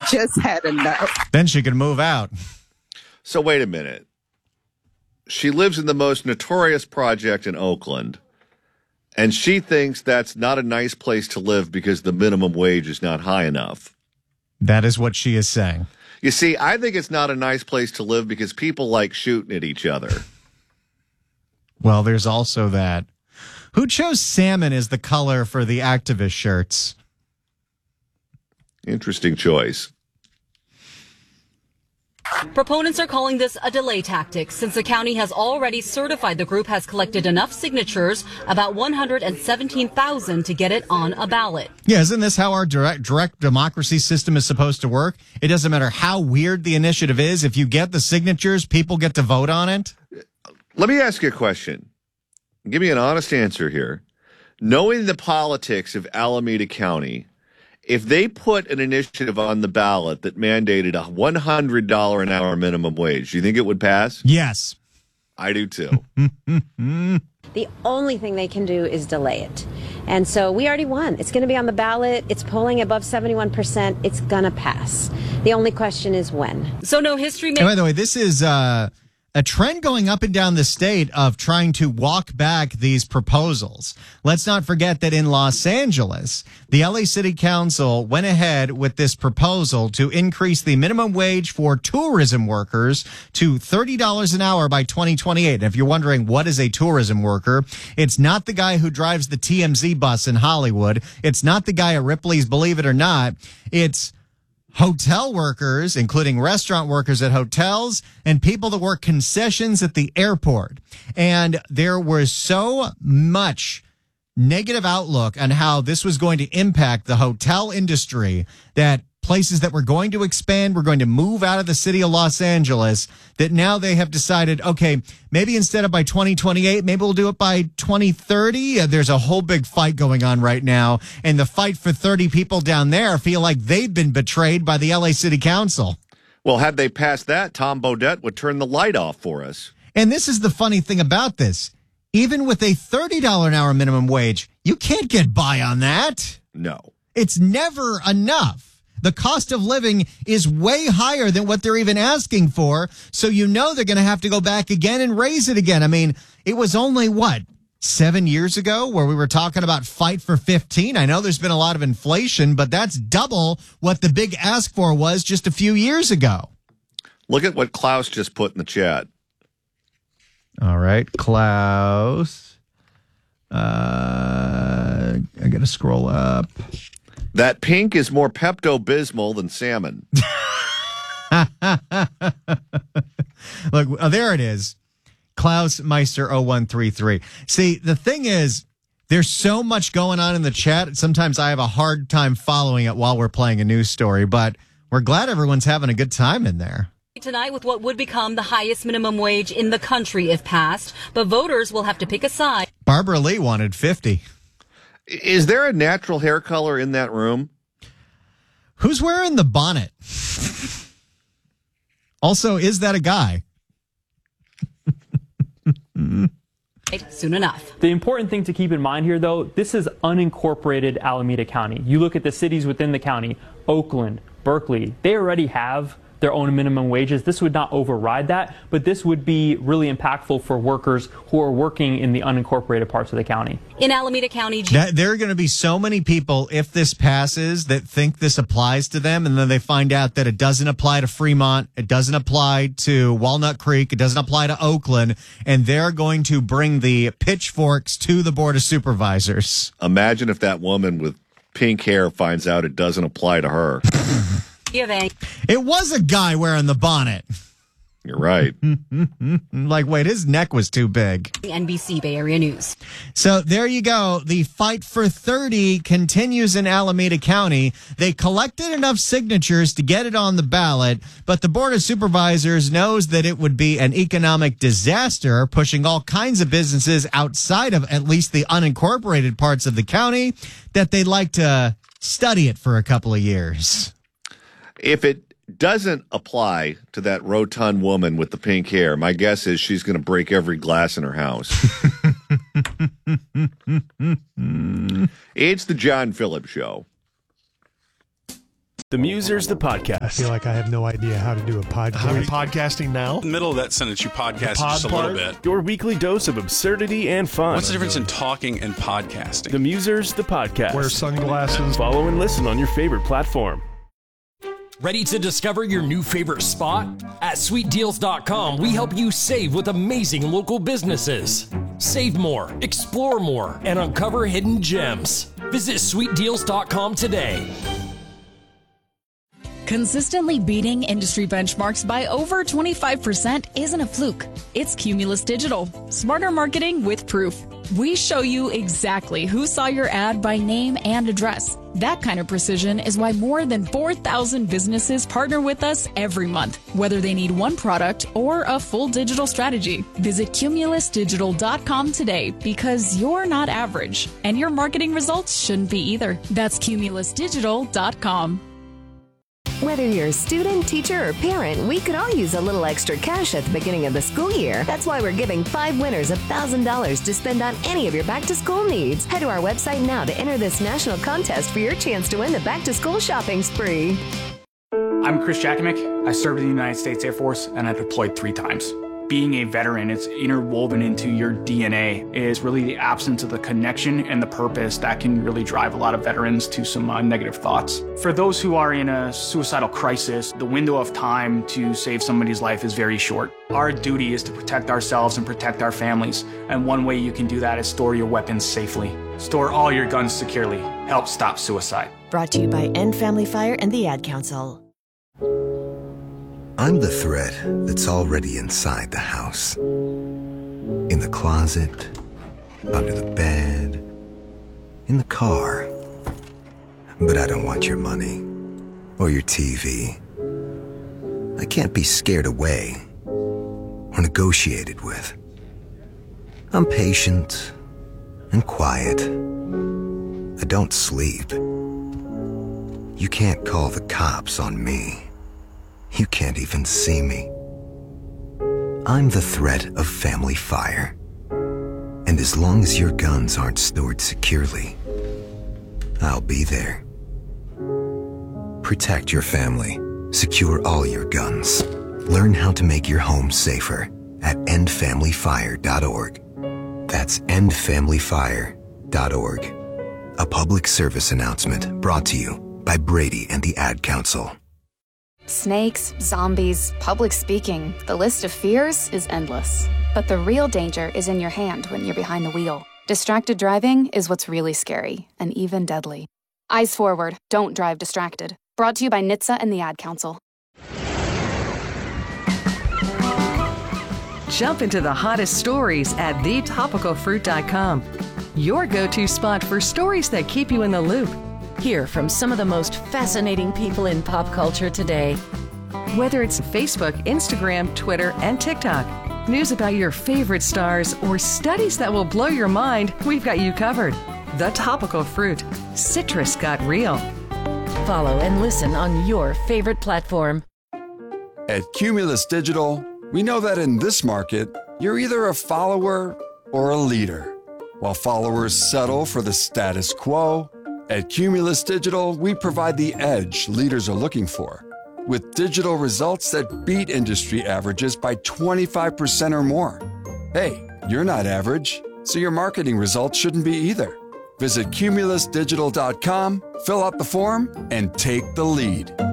just had enough. Then she could move out. So wait a minute. She lives in the most notorious project in Oakland, and she thinks that's not a nice place to live because the minimum wage is not high enough. That is what she is saying. You see, I think it's not a nice place to live because people like shooting at each other. Well, there's also that. Who chose salmon as the color for the activist shirts? Interesting choice. Proponents are calling this a delay tactic since the county has already certified the group has collected enough signatures, about 117,000, to get it on a ballot. Yeah, isn't this how our direct democracy system is supposed to work? It doesn't matter how weird the initiative is. If you get the signatures, people get to vote on it. Let me ask you a question. Give me an honest answer here. Knowing the politics of Alameda County, if they put an initiative on the ballot that mandated a $100 an hour minimum wage, do you think it would pass? Yes. I do too. The only thing they can do is delay it. And so we already won. It's going to be on the ballot. It's polling above 71%. It's going to pass. The only question is when. So no history. And by the way, this is a trend going up and down the state of trying to walk back these proposals. Let's not forget that in Los Angeles, the LA City Council went ahead with this proposal to increase the minimum wage for tourism workers to $30 an hour by 2028. And if you're wondering what is a tourism worker, it's not the guy who drives the TMZ bus in Hollywood. It's not the guy at Ripley's Believe It or Not. It's hotel workers, including restaurant workers at hotels and people that work concessions at the airport. And there was so much negative outlook on how this was going to impact the hotel industry that places that were going to expand were going to move out of the city of Los Angeles, that now they have decided, okay, maybe instead of by 2028, maybe we'll do it by 2030. There's a whole big fight going on right now. And the fight for 30 people down there feel like they've been betrayed by the LA City Council. Well, had they passed that, Tom Bodette would turn the light off for us. And this is the funny thing about this. Even with a $30 an hour minimum wage, you can't get by on that. No. It's never enough. The cost of living is way higher than what they're even asking for. So you know they're going to have to go back again and raise it again. I mean, it was only, 7 years ago where we were talking about fight for 15. I know there's been a lot of inflation, but that's double what the big ask for was just a few years ago. Look at what Klaus just put in the chat. All right, Klaus. I got to scroll up. That pink is more Pepto-Bismol than salmon. Look, there it is. Klaus Meister 0133. See, the thing is, there's so much going on in the chat. Sometimes I have a hard time following it while we're playing a news story, but we're glad everyone's having a good time in there. Tonight with what would become the highest minimum wage in the country if passed, but voters will have to pick a side. Barbara Lee wanted 50. Is there a natural hair color in that room? Who's wearing the bonnet? Also, is that a guy? Soon enough. The important thing to keep in mind here, though, this is unincorporated Alameda County. You look at the cities within the county, Oakland, Berkeley, they already have their own minimum wages. This would not override that, but this would be really impactful for workers who are working in the unincorporated parts of the county. In Alameda County, there are going to be so many people, if this passes, that think this applies to them, and then they find out that it doesn't apply to Fremont, it doesn't apply to Walnut Creek, it doesn't apply to Oakland, and they're going to bring the pitchforks to the Board of Supervisors. Imagine if that woman with pink hair finds out it doesn't apply to her. It was a guy wearing the bonnet. You're right. Wait, his neck was too big. NBC Bay Area News. So there you go. The fight for 30 continues in Alameda County. They collected enough signatures to get it on the ballot, but the Board of Supervisors knows that it would be an economic disaster, pushing all kinds of businesses outside of at least the unincorporated parts of the county, that they'd like to study it for a couple of years. If it doesn't apply to that rotund woman with the pink hair, my guess is she's going to break every glass in her house. It's the John Phillips Show. The Musers, the podcast. I feel like I have no idea how to do a podcast. Are you podcasting now? In the middle of that sentence, you podcast just a little bit. Your weekly dose of absurdity and fun. What's the difference in talking and podcasting? The Musers, the podcast. Wear sunglasses. Follow and listen on your favorite platform. Ready to discover your new favorite spot? At sweetdeals.com, we help you save with amazing local businesses. Save more, explore more, and uncover hidden gems. Visit sweetdeals.com today. Consistently beating industry benchmarks by over 25% isn't a fluke. It's Cumulus Digital. Smarter marketing with proof. We show you exactly who saw your ad by name and address. That kind of precision is why more than 4,000 businesses partner with us every month, whether they need one product or a full digital strategy. Visit cumulusdigital.com today because you're not average, and your marketing results shouldn't be either. That's cumulusdigital.com. Whether you're a student, teacher, or parent, we could all use a little extra cash at the beginning of the school year. That's why we're giving 5 winners $1,000 to spend on any of your back-to-school needs. Head to our website now to enter this national contest for your chance to win the back-to-school shopping spree. I'm Chris Jakimick. I served in the United States Air Force, and I deployed 3 times. Being a veteran, it's interwoven into your DNA. It is really the absence of the connection and the purpose that can really drive a lot of veterans to some negative thoughts. For those who are in a suicidal crisis, the window of time to save somebody's life is very short. Our duty is to protect ourselves and protect our families, and one way you can do that is store your weapons safely. Store all your guns securely. Help stop suicide. Brought to you by End Family Fire and the Ad Council. I'm the threat that's already inside the house. In the closet, under the bed, in the car. But I don't want your money or your TV. I can't be scared away or negotiated with. I'm patient and quiet. I don't sleep. You can't call the cops on me. You can't even see me. I'm the threat of family fire. And as long as your guns aren't stored securely, I'll be there. Protect your family. Secure all your guns. Learn how to make your home safer at endfamilyfire.org. That's endfamilyfire.org. A public service announcement brought to you by Brady and the Ad Council. Snakes, zombies, public speaking, the list of fears is endless. But the real danger is in your hand when you're behind the wheel. Distracted driving is what's really scary and even deadly. Eyes forward, don't drive distracted. Brought to you by NHTSA and the Ad Council. Jump into the hottest stories at thetopicalfruit.com. Your go-to spot for stories that keep you in the loop. Hear from some of the most fascinating people in pop culture today. Whether it's Facebook, Instagram, Twitter, and TikTok, news about your favorite stars, or studies that will blow your mind, we've got you covered. The Topical Fruit. Citrus got real. Follow and listen on your favorite platform. At Cumulus Digital, we know that in this market, you're either a follower or a leader. While followers settle for the status quo, at Cumulus Digital, we provide the edge leaders are looking for, with digital results that beat industry averages by 25% or more. Hey, you're not average, so your marketing results shouldn't be either. Visit cumulusdigital.com, fill out the form, and take the lead.